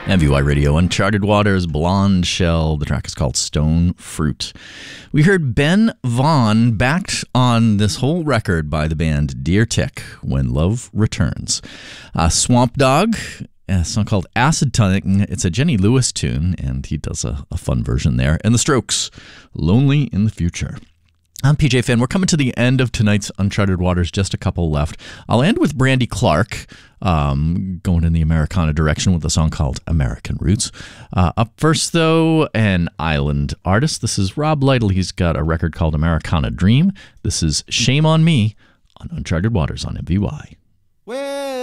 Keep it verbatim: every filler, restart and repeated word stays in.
M V Y Radio, Uncharted Waters, Blonde Shell. The track is called Stone Fruit. We heard Ben Vaughn backed on this whole record by the band Deer Tick, When Love Returns. Uh, Swamp Dogg, a song called Acid Tongue. It's a Jenny Lewis tune, and he does a, a fun version there. And The Strokes, Lonely in the Future. I'm P J Finn. We're coming to the end of tonight's Uncharted Waters, just a couple left. I'll end with Brandy Clark, um, going in the Americana direction with a song called American Roots. Uh, up first, though, an island artist. This is Rob Lytle. He's got a record called Americana Dream. This is Shame on Me on Uncharted Waters on M V Y. Well,